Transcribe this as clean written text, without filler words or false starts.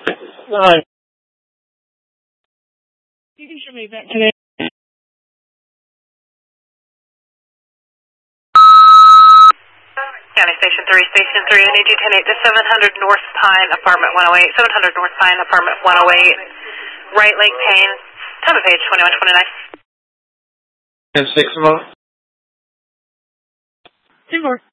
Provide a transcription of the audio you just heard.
No. You can show me back today. County Station 3, Station 3, I need you 10-8 to 700 North Pine, Apartment 108, 700 North Pine, Apartment 108, Right Lake Payne, time of page 2129. 10-6 a month. 2 more.